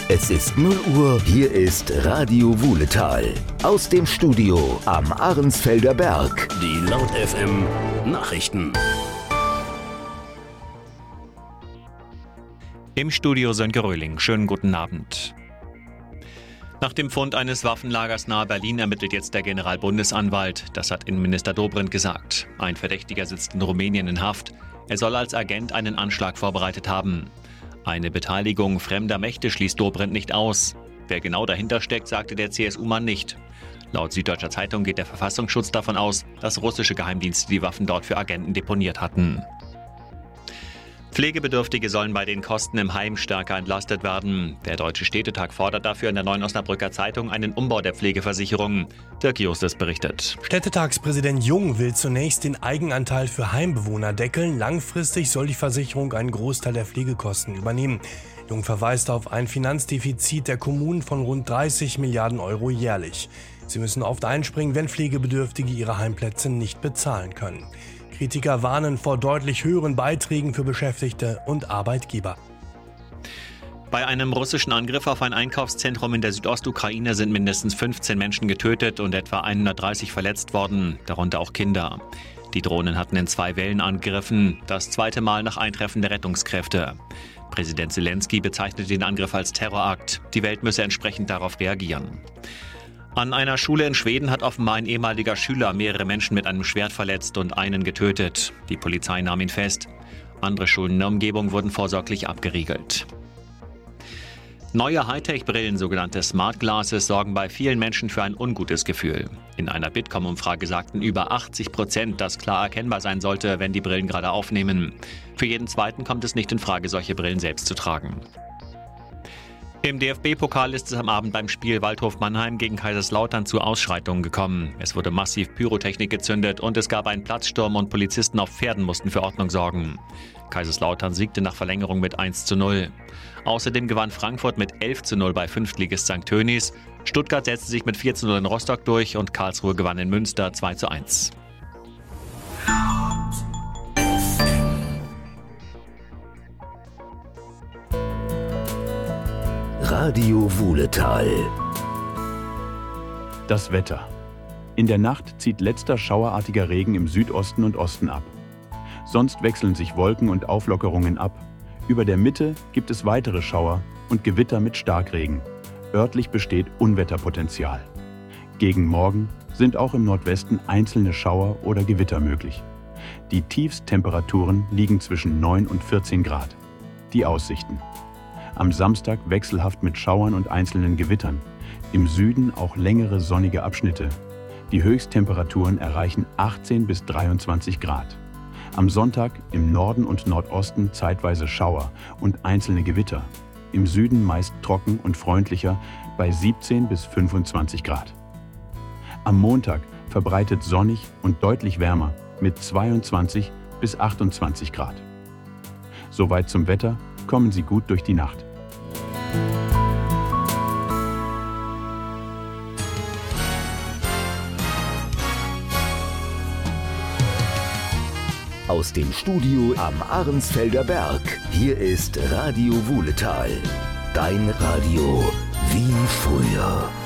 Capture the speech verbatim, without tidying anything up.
Es ist null Uhr, hier ist Radio Wuhletal. Aus dem Studio am Ahrensfelder Berg. Die Laut F M Nachrichten. Im Studio Sönke Röhling. Schönen guten Abend. Nach dem Fund eines Waffenlagers nahe Berlin ermittelt jetzt der Generalbundesanwalt. Das hat Innenminister Dobrindt gesagt. Ein Verdächtiger sitzt in Rumänien in Haft. Er soll als Agent einen Anschlag vorbereitet haben. Eine Beteiligung fremder Mächte schließt Dobrindt nicht aus. Wer genau dahinter steckt, sagte der C S U-Mann nicht. Laut Süddeutscher Zeitung geht der Verfassungsschutz davon aus, dass russische Geheimdienste die Waffen dort für Agenten deponiert hatten. Pflegebedürftige sollen bei den Kosten im Heim stärker entlastet werden. Der Deutsche Städtetag fordert dafür in der Neuen Osnabrücker Zeitung einen Umbau der Pflegeversicherung. Dirk Justus berichtet. Städtetagspräsident Jung will zunächst den Eigenanteil für Heimbewohner deckeln. Langfristig soll die Versicherung einen Großteil der Pflegekosten übernehmen. Jung verweist auf ein Finanzdefizit der Kommunen von rund dreißig Milliarden Euro jährlich. Sie müssen oft einspringen, wenn Pflegebedürftige ihre Heimplätze nicht bezahlen können. Kritiker warnen vor deutlich höheren Beiträgen für Beschäftigte und Arbeitgeber. Bei einem russischen Angriff auf ein Einkaufszentrum in der Südostukraine sind mindestens fünfzehn Menschen getötet und etwa hundertdreißig verletzt worden, darunter auch Kinder. Die Drohnen hatten in zwei Wellen angegriffen, das zweite Mal nach Eintreffen der Rettungskräfte. Präsident Zelensky bezeichnete den Angriff als Terrorakt. Die Welt müsse entsprechend darauf reagieren. An einer Schule in Schweden hat offenbar ein ehemaliger Schüler mehrere Menschen mit einem Schwert verletzt und einen getötet. Die Polizei nahm ihn fest. Andere Schulen in der Umgebung wurden vorsorglich abgeriegelt. Neue Hightech-Brillen, sogenannte Smart Glasses, sorgen bei vielen Menschen für ein ungutes Gefühl. In einer Bitkom-Umfrage sagten über achtzig Prozent, dass klar erkennbar sein sollte, wenn die Brillen gerade aufnehmen. Für jeden Zweiten kommt es nicht in Frage, solche Brillen selbst zu tragen. Im D F B-Pokal ist es am Abend beim Spiel Waldhof Mannheim gegen Kaiserslautern zu Ausschreitungen gekommen. Es wurde massiv Pyrotechnik gezündet und es gab einen Platzsturm und Polizisten auf Pferden mussten für Ordnung sorgen. Kaiserslautern siegte nach Verlängerung mit eins zu null. Außerdem gewann Frankfurt mit elf zu null bei Fünftligist Sankt Tönis. Stuttgart setzte sich mit vier zu null in Rostock durch und Karlsruhe gewann in Münster zwei zu eins. Radio Wuhletal. Das Wetter. In der Nacht zieht letzter schauerartiger Regen im Südosten und Osten ab. Sonst wechseln sich Wolken und Auflockerungen ab. Über der Mitte gibt es weitere Schauer und Gewitter mit Starkregen. Örtlich besteht Unwetterpotenzial. Gegen Morgen sind auch im Nordwesten einzelne Schauer oder Gewitter möglich. Die Tiefsttemperaturen liegen zwischen neun und vierzehn Grad. Die Aussichten. Am Samstag wechselhaft mit Schauern und einzelnen Gewittern. Im Süden auch längere sonnige Abschnitte. Die Höchsttemperaturen erreichen achtzehn bis dreiundzwanzig Grad. Am Sonntag im Norden und Nordosten zeitweise Schauer und einzelne Gewitter. Im Süden meist trocken und freundlicher bei siebzehn bis fünfundzwanzig Grad. Am Montag verbreitet sonnig und deutlich wärmer mit zweiundzwanzig bis achtundzwanzig Grad. Soweit zum Wetter, kommen Sie gut durch die Nacht. Aus dem Studio am Ahrensfelder Berg. Hier ist Radio Wuhletal. Dein Radio wie früher.